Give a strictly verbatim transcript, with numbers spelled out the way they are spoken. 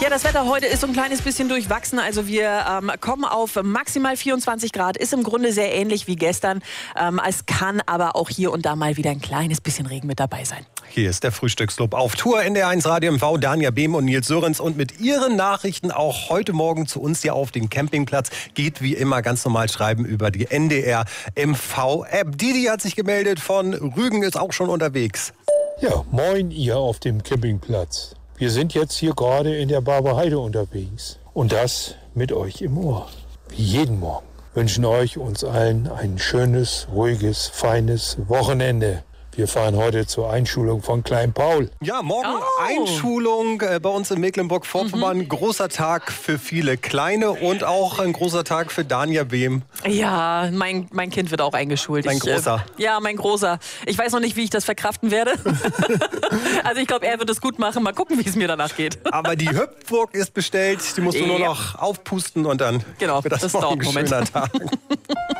Ja, das Wetter heute ist so ein kleines bisschen durchwachsen. Also wir ähm, kommen auf maximal vierundzwanzig Grad. Ist im Grunde sehr ähnlich wie gestern. Ähm, es kann aber auch hier und da mal wieder ein kleines bisschen Regen mit dabei sein. Hier ist der Frühstücksclub auf Tour in der eins Radio M V. Danja Behm und Nils Sörensen und mit ihren Nachrichten auch heute Morgen zu uns hier auf den Campingplatz. Geht wie immer ganz normal schreiben über die N D R M V-App. Didi hat sich gemeldet von Rügen, ist auch schon unterwegs. Ja, moin ihr auf dem Campingplatz. Wir sind jetzt hier gerade in der Barberheide unterwegs. Und das mit euch im Ohr. Wie jeden Morgen. Wünschen euch uns allen ein schönes, ruhiges, feines Wochenende. Wir fahren heute zur Einschulung von Klein Paul. Ja, morgen Oh. Einschulung äh, bei uns in Mecklenburg-Vorpommern. Mhm. Großer Tag für viele Kleine und auch ein großer Tag für Danja Behm. Ja, mein, mein Kind wird auch eingeschult. Mein ich, Großer. Äh, ja, mein Großer. Ich weiß noch nicht, wie ich das verkraften werde. Also ich glaube, er wird es gut machen. Mal gucken, wie es mir danach geht. Aber die Hüpfburg ist bestellt. Die musst du nur Ja. noch aufpusten und dann Genau, wird das, das morgen dauert ein einen Moment. schöner Tag.